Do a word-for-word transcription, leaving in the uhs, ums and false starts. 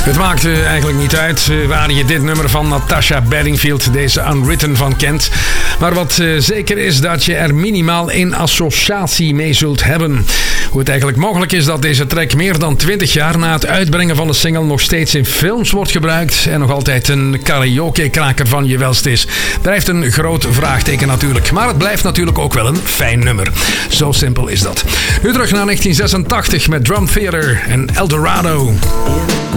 Het maakt uh, eigenlijk niet uit uh, waar je dit nummer van Natasha Bedingfield, deze Unwritten, van kent. Maar wat uh, zeker is dat je er minimaal één associatie mee zult hebben. Hoe het eigenlijk mogelijk is dat deze track meer dan twintig jaar na het uitbrengen van de single nog steeds in films wordt gebruikt en nog altijd een karaoke-kraker van je welst is, blijft een groot vraagteken natuurlijk. Maar het blijft natuurlijk ook wel een fijn nummer. Zo simpel is dat. Nu terug naar negentien zesentachtig met Drum Theater en Eldorado.